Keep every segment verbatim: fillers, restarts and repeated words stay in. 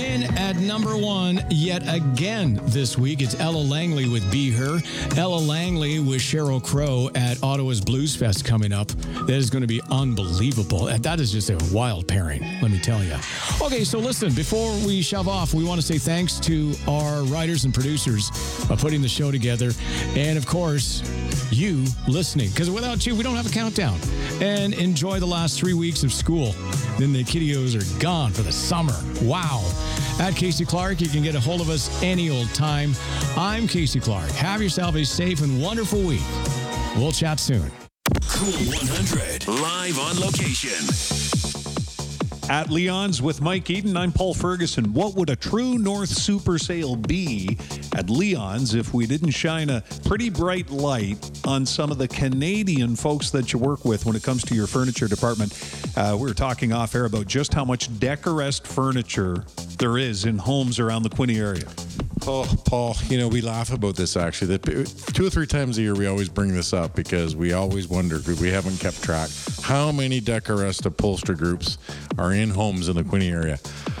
in at number one yet again this week. It's Ella Langley with Be Her. Ella Langley with Sheryl Crow at Ottawa's Blues Fest coming up. That is going to be unbelievable. That is just a wild pairing, let me tell you. Okay, so listen, before we shove off, we want to say thanks to our writers and producers for putting the show together. And of course, you listening, because without you, we don't have a countdown. And enjoy the last three weeks of school. Then the kiddios are gone for the summer. Wow. At Casey Clark, you can get a hold of us any old time. I'm Casey Clark. Have yourself a safe and wonderful week. We'll chat soon. Cool one hundred, live on location. At Leon's with Mike Eden, I'm Paul Ferguson. What would a true North Super Sale be at Leon's if we didn't shine a pretty bright light on some of the Canadian folks that you work with when it comes to your furniture department? Uh, we were talking off air about just how much Decorest furniture there is in homes around the Quinte area. Oh, Paul, you know, we laugh about this actually. That two or three times a year we always bring this up because we always wonder, because we haven't kept track, how many Decorest upholstery groups are in homes in the Quinte area.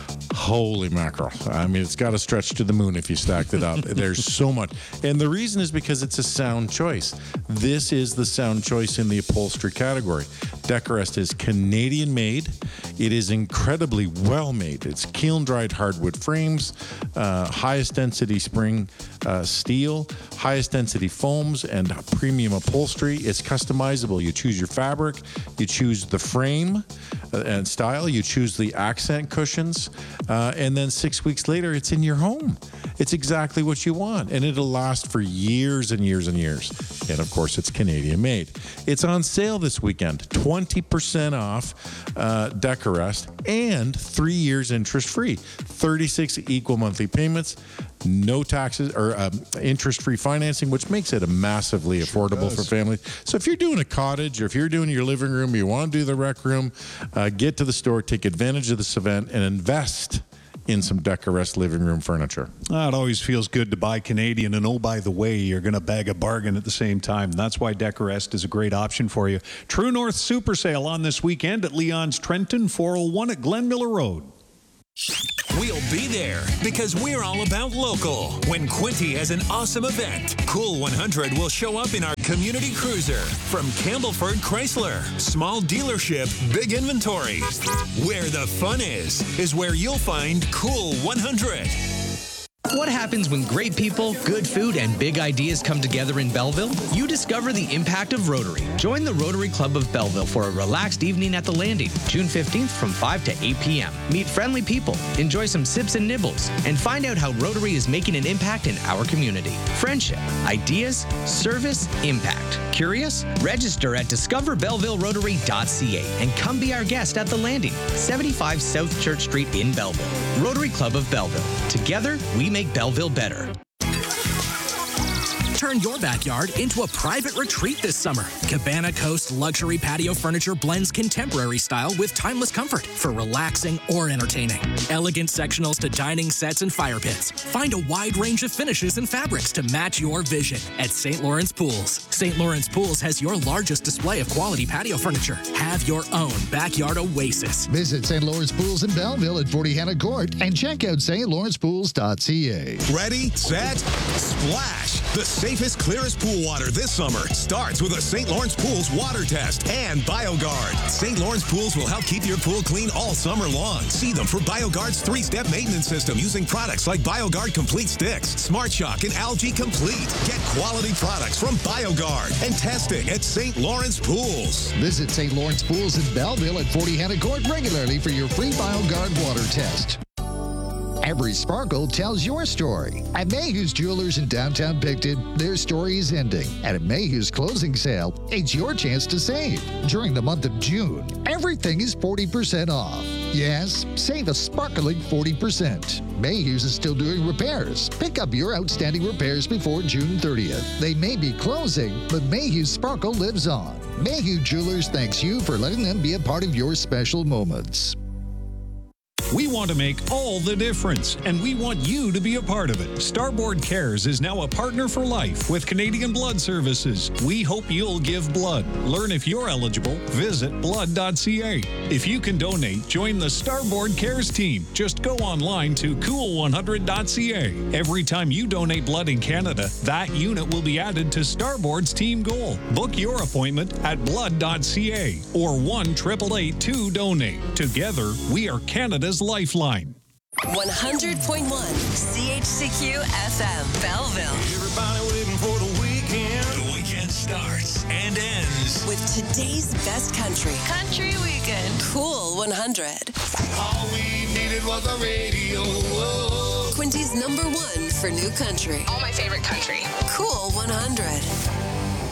Holy mackerel. I mean, it's got to stretch to the moon if you stacked it up. There's so much. And the reason is because it's a sound choice. This is the sound choice in the upholstery category. Decorest is Canadian made. It is incredibly well made. It's kiln dried hardwood frames, uh, highest density spring uh, steel, highest density foams, and premium upholstery. It's customizable. You choose your fabric, you choose the frame uh, and style, you choose the accent cushions, uh, and then six weeks later, it's in your home. It's exactly what you want, and it'll last for years and years and years. And of course, it's Canadian made. It's on sale this weekend, twenty percent off uh, Decorest, and three years interest-free, thirty-six equal monthly payments, no taxes or um, interest-free financing, which makes it a massively affordable for families. So if you're doing a cottage or if you're doing your living room, you want to do the rec room, uh, get to the store, take advantage of this event, and invest in some Decorest living room furniture. Oh, it always feels good to buy Canadian, and oh, by the way, you're going to bag a bargain at the same time. That's why Decorest is a great option for you. True North Super Sale on this weekend at Leon's Trenton, four oh one at Glen Miller Road. We'll be there because we're all about local. When Quinte has an awesome event, Cool one hundred will show up in our community cruiser from Campbellford Chrysler. Small dealership, big inventory. Where the fun is, is where you'll find Cool one hundred. What happens when great people, good food, and big ideas come together in Belleville? You discover the impact of Rotary. Join the Rotary Club of Belleville for a relaxed evening at the Landing, June fifteenth from five to eight p.m. Meet friendly people, enjoy some sips and nibbles, and find out how Rotary is making an impact in our community. Friendship, ideas, service, impact. Curious? Register at discover belleville rotary dot c a and come be our guest at the Landing, seventy-five South Church Street in Belleville. Rotary Club of Belleville. Together, we make Belleville better. Turn your backyard into a private retreat this summer. Cabana Coast luxury patio furniture blends contemporary style with timeless comfort for relaxing or entertaining. Elegant sectionals to dining sets and fire pits. Find a wide range of finishes and fabrics to match your vision at Saint Lawrence Pools. Saint Lawrence Pools has your largest display of quality patio furniture. Have your own backyard oasis. Visit Saint Lawrence Pools in Belleville at forty Hannah Court and check out st lawrence pools dot c a. Ready, set, splash. The safest, clearest pool water this summer starts with a Saint Lawrence Pools water test and BioGuard. Saint Lawrence Pools will help keep your pool clean all summer long. See them for BioGuard's three-step maintenance system using products like BioGuard Complete Sticks, Smart Shock, and Algae Complete. Get quality products from BioGuard and testing at Saint Lawrence Pools. Visit Saint Lawrence Pools in Belleville at forty Hannah Court regularly for your free BioGuard water test. Every sparkle tells your story. At Mayhew's Jewelers in downtown Picton, their story is ending. And at Mayhew's closing sale, it's your chance to save. During the month of June, everything is forty percent off. Yes, save a sparkling forty percent. Mayhew's is still doing repairs. Pick up your outstanding repairs before June thirtieth. They may be closing, but Mayhew's sparkle lives on. Mayhew Jewelers thanks you for letting them be a part of your special moments. We want to make all the difference, and we want you to be a part of it. Starboard Cares is now a partner for life with Canadian Blood Services. We hope you'll give blood. Learn if you're eligible. Visit blood dot c a. If you can donate, join the Starboard Cares team. Just go online to cool one hundred dot c a. Every time you donate blood in Canada, that unit will be added to Starboard's team goal. Book your appointment at blood dot c a or one eight eight eight two donate. Together, we are Canada's lifeline. one hundred point one C H C Q F M, Belleville. Everybody waiting for the weekend. The weekend starts and ends With today's best country. Country Weekend. Cool one hundred. All we needed was a radio. Quinty's number one for new country. All my favorite country. Cool one hundred.